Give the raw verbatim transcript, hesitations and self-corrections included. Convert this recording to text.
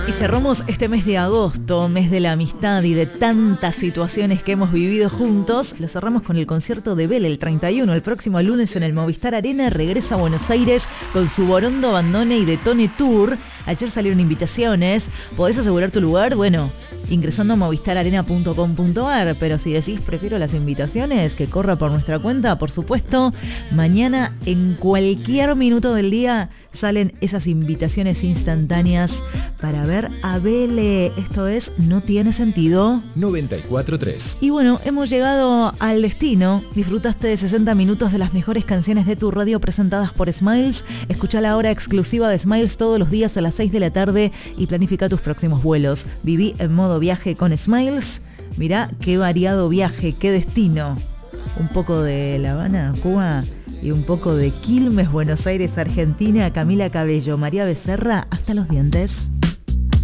Y cerramos este mes de agosto, mes de la amistad y de tantas situaciones que hemos vivido juntos. Lo cerramos con el concierto de Bel el treinta y uno, el próximo lunes en el Movistar Arena. Regresa a Buenos Aires con su Borondo Bandone y Detone Tour. Ayer salieron invitaciones. ¿Podés asegurar tu lugar? Bueno, ingresando a movistar arena punto com punto a r. Pero si decís prefiero las invitaciones, que corra por nuestra cuenta, por supuesto. Mañana, en cualquier minuto del día, salen esas invitaciones instantáneas para ver a Bele. Esto es No Tiene Sentido noventa y cuatro punto tres. Y bueno, hemos llegado al destino. Disfrutaste de sesenta minutos de las mejores canciones de tu radio presentadas por Smiles. Escuchá la hora exclusiva de Smiles todos los días a las seis de la tarde y planifica tus próximos vuelos. Viví en modo viaje con Smiles. Mirá qué variado viaje, qué destino. Un poco de La Habana, Cuba, y un poco de Quilmes, Buenos Aires, Argentina. Camila Cabello, María Becerra, hasta los dientes.